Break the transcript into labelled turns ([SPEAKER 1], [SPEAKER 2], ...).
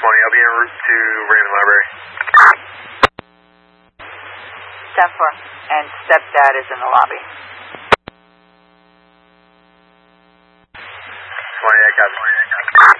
[SPEAKER 1] I'll be en route to Raymond Library.
[SPEAKER 2] 10-4, and stepdad is in the lobby.
[SPEAKER 1] 20, I got